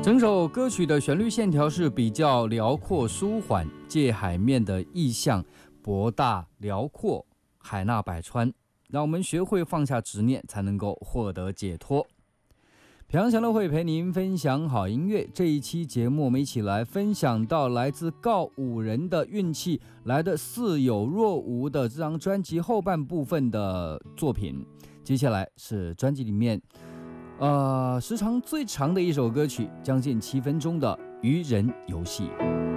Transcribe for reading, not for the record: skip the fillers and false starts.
整首歌曲的旋律线条是比较辽阔舒缓，借海面的意象博大辽阔，海纳百川，让我们学会放下执念，才能够获得解脱。平安祥乐会陪您分享好音乐，这一期节目我们一起来分享到来自告五人的运气来的似有若无的这张专辑后半部分的作品。接下来是专辑里面时长最长的一首歌曲，将近7分钟的渔人游戏。